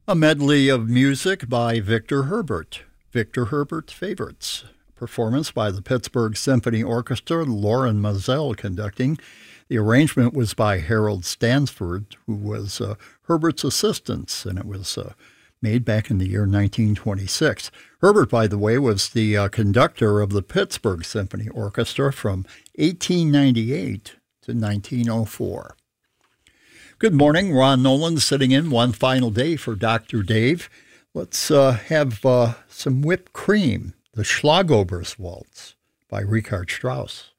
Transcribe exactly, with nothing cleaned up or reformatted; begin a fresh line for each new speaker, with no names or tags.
A medley of music by Victor Herbert. Victor Herbert Favorites. Performance by the Pittsburgh Symphony Orchestra, Loren Maazel conducting. The arrangement was by Harold Stansford, who was uh, Herbert's assistant, and it was uh, made back in the year nineteen twenty-six. Herbert, by the way, was the uh, conductor of the Pittsburgh Symphony Orchestra from eighteen ninety-eight to nineteen oh four. Good morning. Ron Nolan sitting in one final day for Doctor Dave. Let's uh, have uh, some whipped cream, the Schlagobers Waltz by Richard Strauss.